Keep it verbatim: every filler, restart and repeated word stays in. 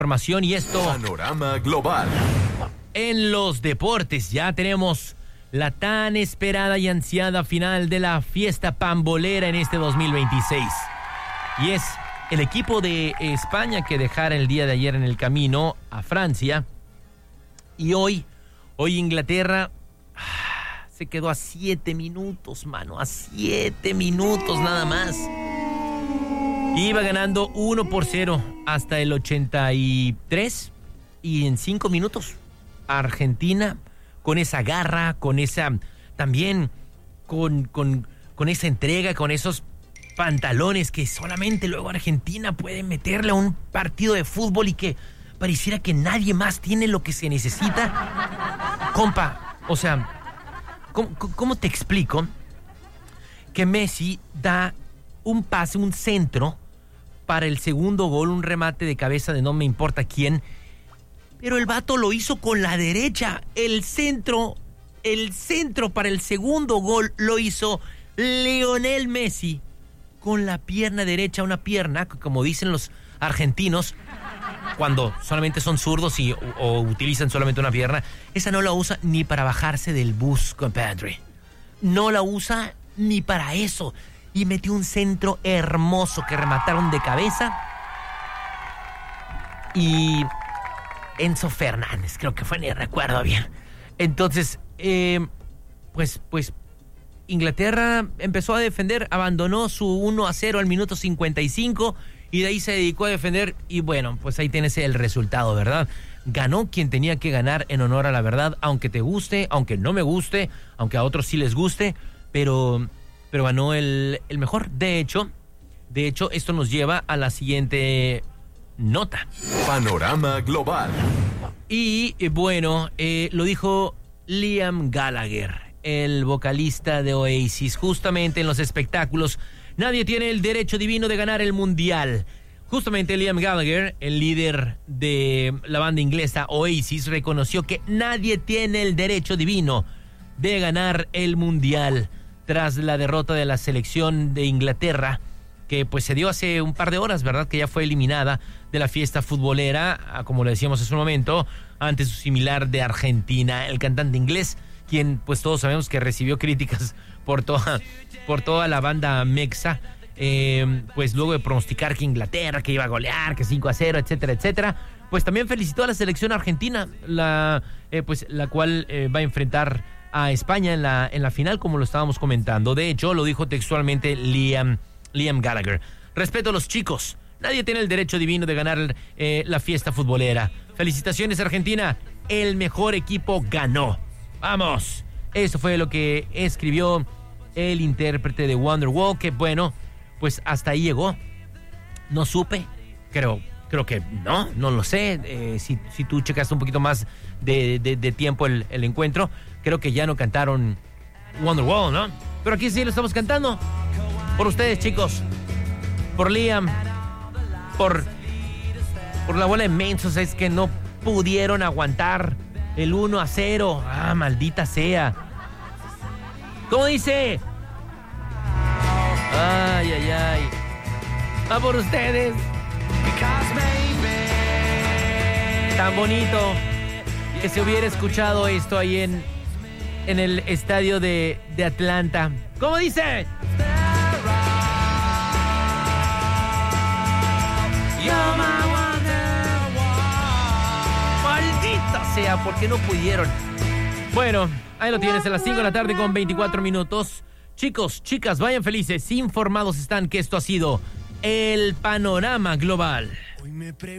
Información y esto. Panorama Global. En los deportes ya tenemos la tan esperada y ansiada final de la fiesta pambolera en este dos mil veintiséis. Y es el equipo de España que dejara el día de ayer en el camino a Francia. Y hoy, hoy Inglaterra ah, se quedó a siete minutos, mano, a siete minutos nada más. Iba ganando uno por cero hasta el ochenta y tres y en cinco minutos Argentina, con esa garra, con esa también con, con, con esa entrega, con esos pantalones que solamente luego Argentina puede meterle a un partido de fútbol y que pareciera que nadie más tiene lo que se necesita. Compa, o sea, ¿cómo, cómo te explico que Messi da un pase, un centro para el segundo gol, un remate de cabeza de no me importa quién, pero el vato lo hizo con la derecha? El centro, el centro para el segundo gol lo hizo Lionel Messi con la pierna derecha, una pierna, como dicen los argentinos, cuando solamente son zurdos y, o, o utilizan solamente una pierna, esa no la usa ni para bajarse del bus, compadre. No la usa ni para eso. Y metió un centro hermoso que remataron de cabeza. Y Enzo Fernández, creo que fue, ni recuerdo bien. Entonces, eh, pues, pues, Inglaterra empezó a defender, abandonó su uno a cero al minuto cincuenta y cinco y de ahí se dedicó a defender y bueno, pues ahí tienes el resultado, ¿verdad? Ganó quien tenía que ganar en honor a la verdad, aunque te guste, aunque no me guste, aunque a otros sí les guste, pero... pero ganó el, el mejor. De hecho, de hecho, esto nos lleva a la siguiente nota. Panorama Global. Y eh, bueno, eh, lo dijo Liam Gallagher, el vocalista de Oasis, justamente en los espectáculos. Nadie tiene el derecho divino de ganar el mundial. Justamente Liam Gallagher, el líder de la banda inglesa Oasis, reconoció que nadie tiene el derecho divino de ganar el mundial tras la derrota de la selección de Inglaterra, que pues se dio hace un par de horas, ¿verdad? Que ya fue eliminada de la fiesta futbolera, como le decíamos hace un momento, ante su similar de Argentina, el cantante inglés, quien pues todos sabemos que recibió críticas por toda, por toda la banda mexa, eh, pues luego de pronosticar que Inglaterra, que iba a golear, que cinco a cero, etcétera, etcétera, pues también felicitó a la selección argentina, la, eh, pues, la cual eh, va a enfrentar a España en la, en la final, como lo estábamos comentando. De hecho, lo dijo textualmente Liam, Liam Gallagher. Respeto a los chicos. Nadie tiene el derecho divino de ganar eh, la fiesta futbolera. Felicitaciones, Argentina. El mejor equipo ganó. ¡Vamos! Eso fue lo que escribió el intérprete de Wonderwall, que bueno, pues hasta ahí llegó. No supe, creo, creo que no, no lo sé. Eh, si, si tú checaste un poquito más de, de, de tiempo el, el encuentro, creo que ya no cantaron Wonderwall, ¿no? Pero aquí sí lo estamos cantando. Por ustedes, chicos. Por Liam. Por, por la bola de mensos, es que no pudieron aguantar el uno a cero. Ah, maldita sea. ¿Cómo dice? Ay, ay, ay. Va por ustedes. Tan bonito que se hubiera escuchado esto ahí en, en el estadio de, de Atlanta. ¿Cómo dice? Maldita sea, ¿por qué no pudieron? Bueno, ahí lo tienes, a las cinco de la tarde con veinticuatro minutos. Chicos, chicas, vayan felices, informados están que esto ha sido el Panorama Global. Hoy me